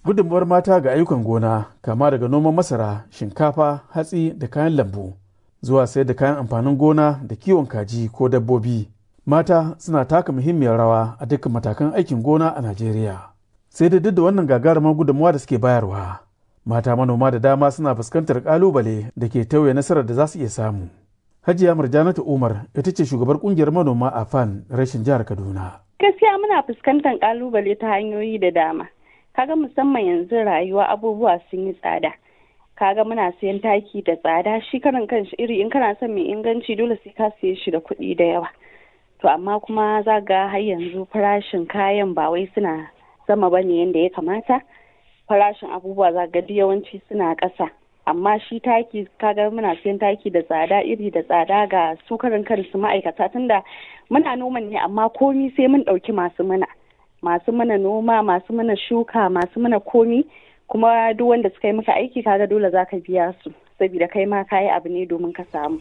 Gudunmuwar mata ga ayyukan gona kama daga noman masara, shinkafa, hatsi da kayan lambu zuwa sayar da kayan amfanin gona da kiwon kaji ko dabbobi. Mata suna taka muhimmiyar rawa a dukkan matakan aikin gona a Najeriya. Sai da duk da wannan gagarumar gudunmuwa da suke bayarwa, mata manoma da dama suna fuskantar kalubale da ke tauye nasarar da za su iya samu. Hajiya Murjanatu Umar ita ce shugabar kungiyar manoma a FAN rashin jihar Kaduna. Gaskiya muna fuskantar kalubale ta hanyoyi da dama. Kaga musamman yanzu rayuwa abubuwa sun yi tsada. Kaga muna siyan taki da tsada, shi karan kanshi iri in kana son mai inganci dole sai ka siye shi da kuɗi da yawa. To amma kuma za ga har yanzu farashin kayan ba wai suna sama bane yanda ya kamata. Farashin abubuwa za ga yawanci suna ƙasa. Amma shi taki kaga muna siyan taki da tsada, iri da tsada ga su karan kansu ma'aikata, tunda muna noman ne amma komi sai mun ɗauki masu mana noma, masu mana shuka, masu mana komi, kuma duk wanda suka yi maka aiki kaga dole za ka biya su saboda kai ma kayi abu ne domin ka samu.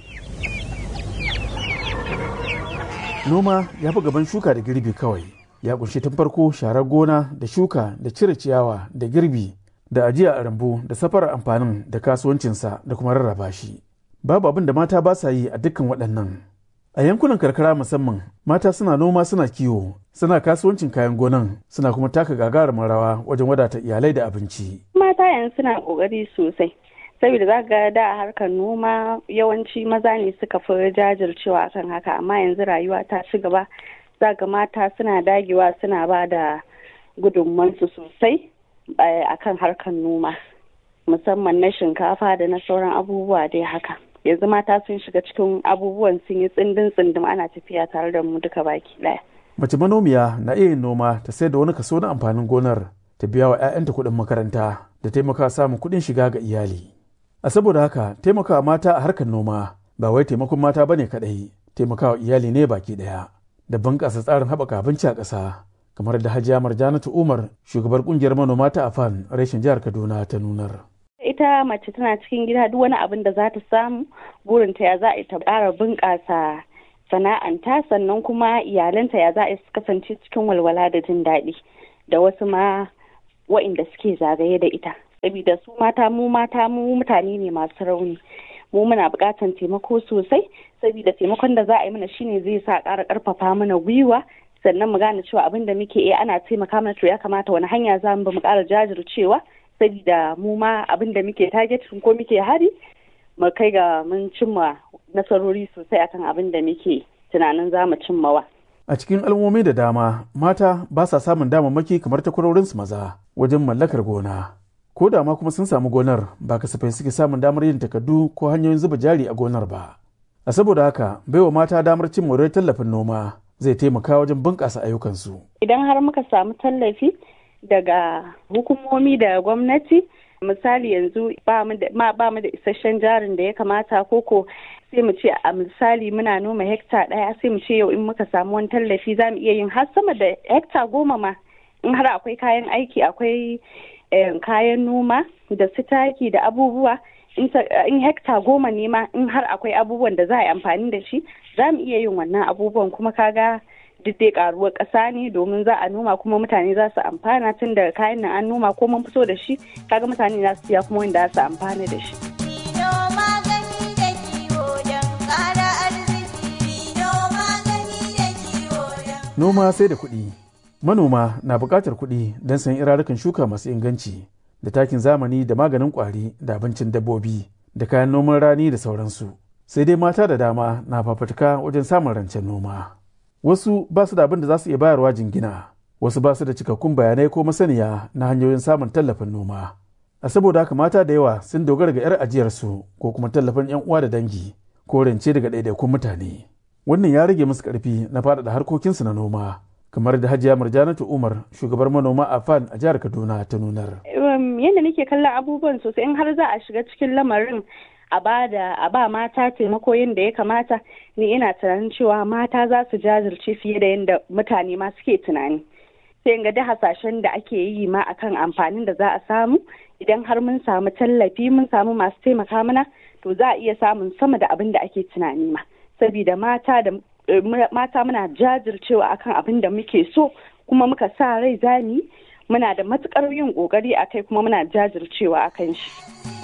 Noma ya fi gaban shuka da girbi kawai. Ya kunshi tun farko sharar gona da shuka da cire ciyawa da girbi da ajiya a rambu da safarar amfanin da kasuwancinsa da kuma rarraba shi. Babu abin da mata ba sa yi a dukkan waɗannan. A yankunan karkara musamman, mata suna noma, suna kiwo, suna kasuwancin kayan gonan, suna kuma taka gagarumin rawa wajen wadata iyalai da abinci. Mata yanzu suna ƙoƙari sosai. Saboda za ga da harkar noma yawanci maza ne suka fi jajircewa akan haka, amma yanzu rayuwa ta ci gaba. Za ga mata suna dagewa, suna ba da gudunmansu sosai akan harkar noma, musamman na shinkafa da na sauran abubuwa dai haka. Yanzu mata sun shiga cikin abubuwan, sun yi tsindin ana tafiya tare da mu duka baki ɗaya. Mace manomiya na iya yin noma ta sayar da wani kaso na amfanin gonar, ta biya wa 'ya'yanta kuɗin makaranta da taimaka samun kuɗin shiga ga iyali. A saboda haka taimakawa mata a harkar noma ba wai taimakon mata bane kaɗai, taimakawa iyali ne baki ɗaya da bunƙasa tsarin haɓaka abinci a ƙasa, kamar da Hajiya Marjanatu Umar, shugabar ƙungiyar manoma ta AFAN reshen jihar Kaduna ta nunar. Ita mace tana cikin gida, duk wani abin da za ta samu burinta ya za a ta ƙara bunƙasa sana'anta, sannan kuma iyalanta ya za a kasance cikin walwala da jin daɗi da wasu ma wa'inda suke zagaye da ita. Saboda su mata mu mutane ne masu rauni, mu muna buƙatar taimako sosai, saboda taimakon da za a yi mana shine zai sa ƙara ƙarfafa mana gwiwa, sannan mu gane cewa abin da muke ana taimaka mana, to ya kamata wani hanya za mu ƙara jajircewa, saboda mu ma abin da muke target ko muke hari mu kai ga mun cimma nasarori sosai akan abin da muke tunanin za mu cimmawa. A cikin al'ummomi da dama, mata ba sa samun damammaki kamar takwarorinsu maza wajen mallakar gona. Ko da ma kuma sun samu gonar, ba kasafai suke samun damar yin takardu ko hanyoyin zuba jari a gonar ba. A saboda haka, baiwa mata damar cin moriyar tallafin noma zai taimaka wajen bunƙasa ayyukansu. Idan har muka samu tallafi daga hukumomi da gwamnati, misali yanzu ba mu da isasshen jarin da ya kamata, koko sai mu ce a misali muna noma hekta ɗaya, sai mu ce yau in muka samu wani tallafi za mu iya yin har sama da hekta 10 ma, in har akwai kayan aiki, akwai kayan noma da su taki da abubuwa. In hekta 10 ne ma, in har akwai abubuwan da za a yi amfani da shi, za mu iya yin wannan abubuwan, kuma kaga duk dai karuwar ƙasa ne, domin za a noma kuma mutane za su amfana, tun da kayan nan an noma ko mun fito da shi, kaga mutane za su siya kuma wanda za su amfana da shi. Noma sai da kuɗi. Manoma na buƙatar kuɗi don sayan irarukan shuka masu inganci da takin zamani da maganin ƙwari da abincin dabbobi da kayan noman rani da sauransu. Sai dai mata da dama na fafutuka wajen samun rancen noma. Wasu ba su da abin da za su iya bayarwa jingina, wasu ba su da cikakkun bayanai ko masaniya na hanyoyin samun tallafin noma. A saboda haka mata da yawa sun dogara ga 'yar ajiyarsu ko kuma tallafin 'yan uwa da dangi ko rance daga ɗaiɗaikun mutane. Wannan ya rage musu ƙarfi na faɗaɗa harkokinsu na noma, kamar da Hajiya Marjanatu Umar, shugabar manoma a FAN a jihar Kaduna ta nunar. Yadda nake kallon abubuwan sosai, in har za a shiga cikin lamarin a ba mata taimako yadda ya kamata, ni ina tunanin cewa mata za su jajirce fiye da yadda mutane ma suke tunani. Sai in ga da hasashen da ake yi ma akan amfanin da za a samu idan har mun samu tallafi, mun samu masu taimaka mana, to za a iya samun sama da abin da ake tunani ma. Saboda mata muna jajircewa akan abin da muke so, kuma muka sa rai zani muna da matukar yin kokari a kai kuma muna jajircewa a kan shi.